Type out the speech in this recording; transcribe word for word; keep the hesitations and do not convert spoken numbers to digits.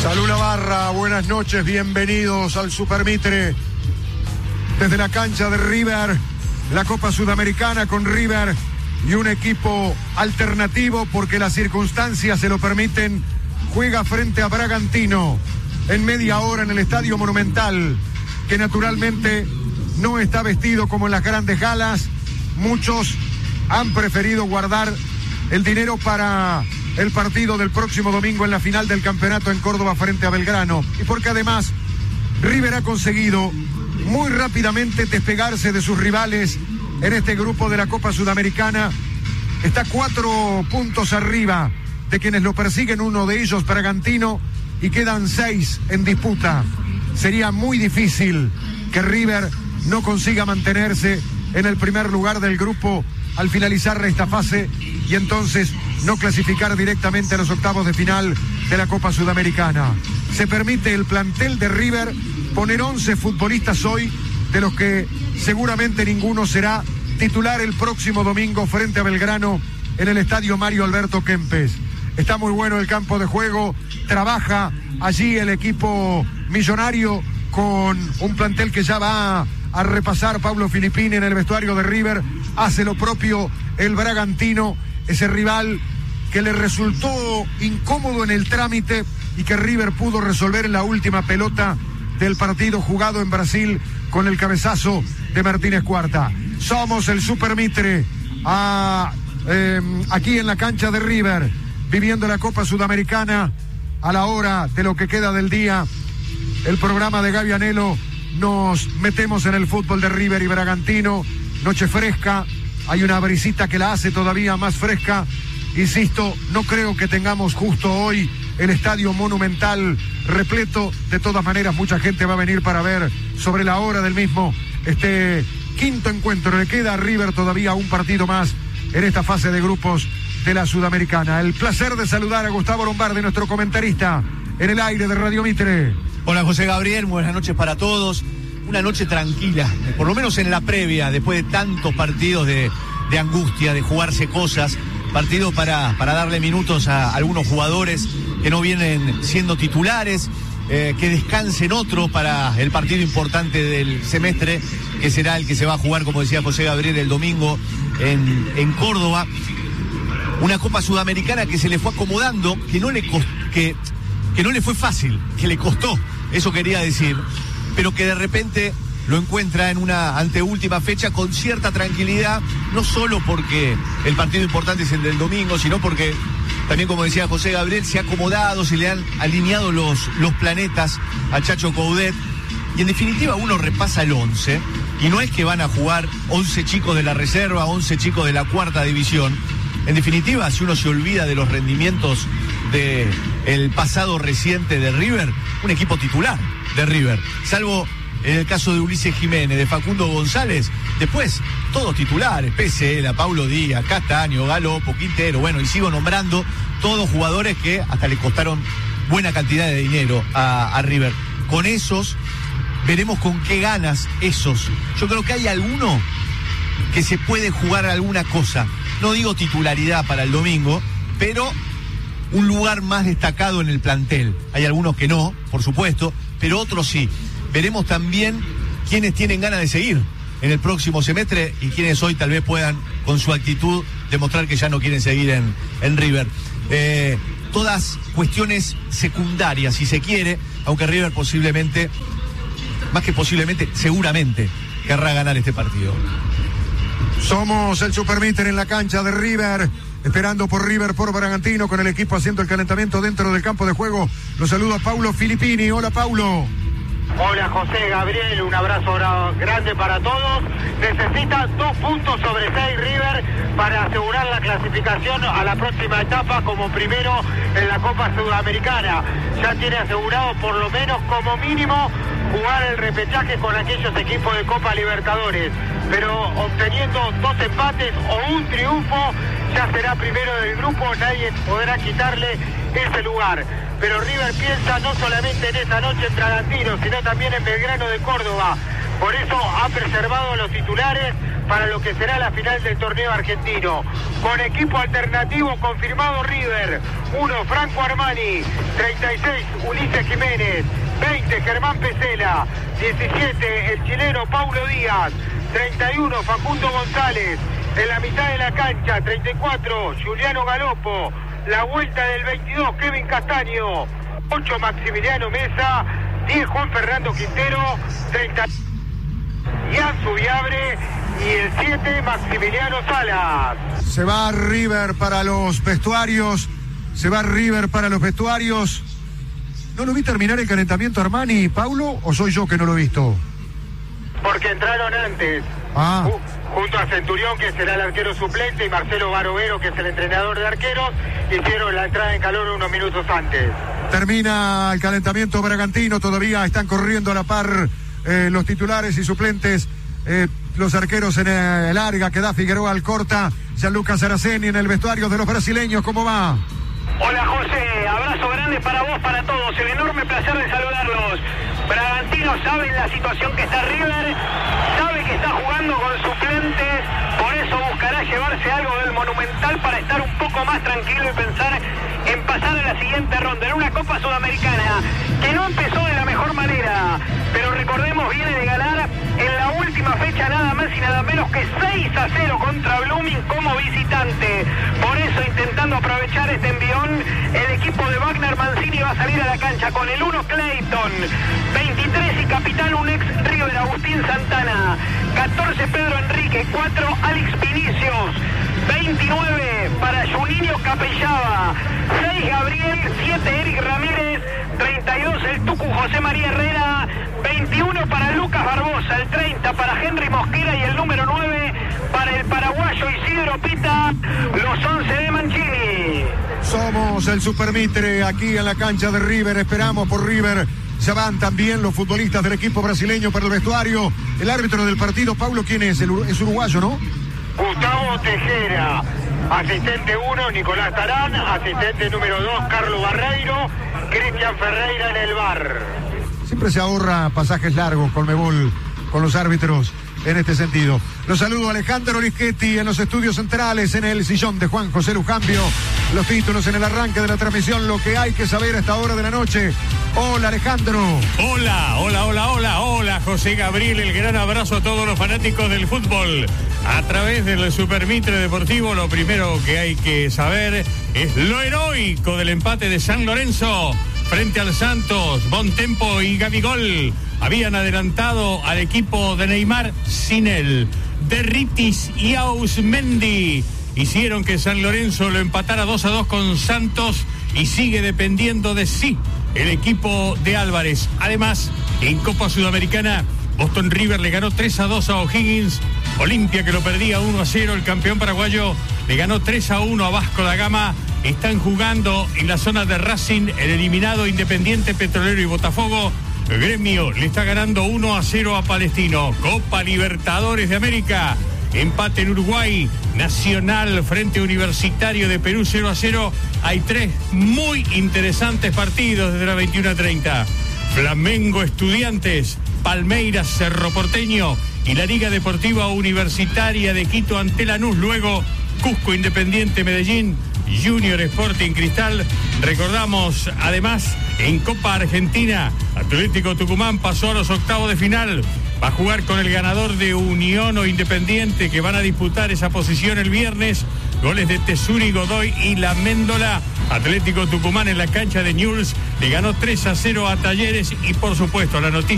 Salud Navarra, buenas noches, bienvenidos al Super Mitre. Desde la cancha de River, la Copa Sudamericana con River y un equipo alternativo porque las circunstancias se lo permiten. Juega frente a Bragantino en media hora en el Estadio Monumental, que naturalmente no está vestido como en las grandes galas. Muchos han preferido guardar el dinero para el partido del próximo domingo en la final del campeonato en Córdoba frente a Belgrano. Y porque además River ha conseguido muy rápidamente despegarse de sus rivales en este grupo de la Copa Sudamericana. Está cuatro puntos arriba de quienes lo persiguen, uno de ellos Bragantino, y quedan seis en disputa. Sería muy difícil que River no consiga mantenerse en el primer lugar del grupo al finalizar esta fase y entonces no clasificar directamente a los octavos de final de la Copa Sudamericana. Se permite el plantel de River poner once futbolistas hoy, de los que seguramente ninguno será titular el próximo domingo frente a Belgrano en el Estadio Mario Alberto Kempes. Está muy bueno el campo de juego, trabaja allí el equipo millonario con un plantel que ya va a repasar Pablo Filippini en el vestuario de River. Hace lo propio el Bragantino, ese rival que le resultó incómodo en el trámite y que River pudo resolver en la última pelota del partido jugado en Brasil con el cabezazo de Martínez Cuarta. Somos el Super Mitre a, eh, aquí en la cancha de River, viviendo la Copa Sudamericana a la hora de lo que queda del día. El programa de Gaby Anelo, nos metemos en el fútbol de River y Bragantino. Noche fresca, hay una brisita que la hace todavía más fresca. Insisto, no creo que tengamos justo hoy el Estadio Monumental repleto. De todas maneras, mucha gente va a venir para ver sobre la hora del mismo este quinto encuentro. Le queda a River todavía un partido más en esta fase de grupos de la Sudamericana. El placer de saludar a Gustavo Lombardi, nuestro comentarista en el aire de Radio Mitre. Hola José Gabriel, buenas noches para todos. Una noche tranquila, por lo menos en la previa, después de tantos partidos de, de angustia, de jugarse cosas. Partido para, para darle minutos a algunos jugadores que no vienen siendo titulares, eh, que descansen otros para el partido importante del semestre, que será el que se va a jugar, como decía José Gabriel, el domingo en, en Córdoba. Una Copa Sudamericana que se le fue acomodando, que no le cost, que, que no le fue fácil, que le costó, eso quería decir, pero que de repente lo encuentra en una anteúltima fecha con cierta tranquilidad, no solo porque el partido importante es el del domingo, sino porque también, como decía José Gabriel, se ha acomodado, se le han alineado los, los planetas a Chacho Coudet, y en definitiva uno repasa el once, y no es que van a jugar once chicos de la reserva, once chicos de la cuarta división. En definitiva, si uno se olvida de los rendimientos del pasado reciente de River, un equipo titular de River, salvo en el caso de Ulises Jiménez, de Facundo González, después todos titulares, Pesela, Paulo Díaz, Castaño, Galopo, Quintero, bueno, y sigo nombrando todos jugadores que hasta le costaron buena cantidad de dinero a, a River. Con esos, veremos con qué ganas esos. Yo creo que hay alguno que se puede jugar alguna cosa. No digo titularidad para el domingo, pero un lugar más destacado en el plantel. Hay algunos que no, por supuesto, pero otros sí. Veremos también quiénes tienen ganas de seguir en el próximo semestre y quienes hoy tal vez puedan, con su actitud, demostrar que ya no quieren seguir en, en River. Eh, todas cuestiones secundarias, si se quiere, aunque River posiblemente, más que posiblemente, seguramente querrá ganar este partido. Somos el Super Mitre en la cancha de River, esperando por River, por Bragantino, con el equipo haciendo el calentamiento dentro del campo de juego. Los saludo a Paulo Filippini. Hola, Paulo. Hola José Gabriel, un abrazo grande para todos. Necesita dos puntos sobre seis River para asegurar la clasificación a la próxima etapa como primero en la Copa Sudamericana. Ya tiene asegurado por lo menos como mínimo jugar el repechaje con aquellos equipos de Copa Libertadores, pero obteniendo dos empates o un triunfo ya será primero del grupo, nadie podrá quitarle ese lugar. Pero River piensa no solamente en esa noche en Bragantino, sino también en Belgrano de Córdoba. Por eso ha preservado los titulares para lo que será la final del torneo argentino. Con equipo alternativo confirmado River. uno, Franco Armani. treinta y seis, Ulises Jiménez. veinte, Germán Pesela. diecisiete, el chileno Paulo Díaz. treinta y uno, Facundo González. En la mitad de la cancha, treinta y cuatro, Juliano Galopo. La vuelta del veintidós, Kevin Castaño. ocho, Maximiliano Mesa. diez, Juan Fernando Quintero. treinta, Ian Subiabre. Y el siete, Maximiliano Salas. Se va River para los vestuarios. Se va River para los vestuarios. ¿No lo vi terminar el calentamiento Armani, Paulo? ¿O soy yo que no lo he visto? Porque entraron antes. Ah. Ju- junto a Centurión, que será el arquero suplente, y Marcelo Barovero, que es el entrenador de arqueros, hicieron la entrada en calor unos minutos antes. Termina el calentamiento bragantino. Todavía están corriendo a la par eh, los titulares y suplentes. Eh, los arqueros en el larga que da Figueroa Alcorta, Gianluca Saraceni en el vestuario de los brasileños. ¿Cómo va? Hola José, abrazo grande para vos, para todos, el enorme placer de saludarlos. Bragantino sabe la situación que está River, sabe que está jugando con suplentes, por eso buscará llevarse algo del Monumental para estar un poco más tranquilo y pensar en pasar a la siguiente ronda, en una Copa Sudamericana que no empezó de la mejor manera, pero recordemos, viene de ganar en la última fecha nada más y nada menos que seis a cero contra Blooming como visitante. Por eso, intentando aprovechar este envión, el equipo de Wagner Mancini va a salir a la cancha con el uno Clayton, veintitrés y capitán un ex River, Agustín Santana, catorce Pedro Enrique, cuatro Alex Vinicius, veintinueve para Juninho Capellaba, seis Gabriel, siete Eric Ramírez, treinta y dos el Tucu José María Herrera, veintiuno para Lucas Barbosa, el treinta para Henry Mosquera y el número nueve para el paraguayo Isidro Pita, los once de Mancini. Somos el Supermitre aquí en la cancha de River. Esperamos por River. Ya van también los futbolistas del equipo brasileño para el vestuario. El árbitro del partido, Paulo, ¿quién es? El, es uruguayo, ¿no? Gustavo Tejera. Asistente uno, Nicolás Tarán. Asistente número dos, Carlos Barreiro. Cristian Ferreira en el bar. Siempre se ahorra pasajes largos Conmebol con los árbitros en este sentido. Los saludo a Alejandro Lischetti en los estudios centrales, en el sillón de Juan José Lujambio. Los títulos en el arranque de la transmisión, lo que hay que saber a esta hora de la noche. Hola Alejandro. Hola, hola, hola, hola, hola José Gabriel, el gran abrazo a todos los fanáticos del fútbol. A través del Supermitre Deportivo, lo primero que hay que saber es lo heroico del empate de San Lorenzo frente al Santos. Bontempo y Gabigol habían adelantado al equipo de Neymar sin él. Derritis y Ausmendi hicieron que San Lorenzo lo empatara dos a dos con Santos y sigue dependiendo de sí el equipo de Álvarez. Además, en Copa Sudamericana, Boston River le ganó tres a dos a O'Higgins. Olimpia, que lo perdía uno a cero, el campeón paraguayo, le ganó tres a uno a Vasco da Gama. Están jugando en la zona de Racing, el eliminado Independiente Petrolero y Botafogo. El Gremio le está ganando uno a cero a Palestino. Copa Libertadores de América, empate en Uruguay. Nacional frente a Universitario de Perú cero a cero. Hay tres muy interesantes partidos desde las veintiuna treinta. Flamengo Estudiantes, Palmeiras Cerro Porteño y la Liga Deportiva Universitaria de Quito ante Lanús. Luego Cusco Independiente Medellín, Junior Sporting Cristal. Recordamos además en Copa Argentina, Atlético Tucumán pasó a los octavos de final. Va a jugar con el ganador de Unión o Independiente, que van a disputar esa posición el viernes. Goles de Tesuri, Godoy y La Méndola. Atlético Tucumán en la cancha de Newell's le ganó tres a cero a Talleres. Y por supuesto la noticia